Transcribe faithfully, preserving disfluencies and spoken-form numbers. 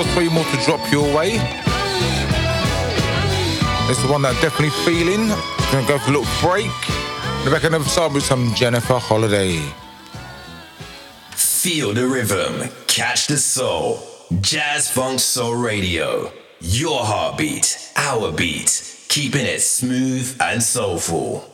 or three more to drop your way. This is the one that I'm definitely feeling. Gonna go for a little break. And back another start with some Jennifer Holiday. Feel the rhythm, catch the soul. Jazz Funk Soul Radio. Your heartbeat, our beat. Keeping it smooth and soulful.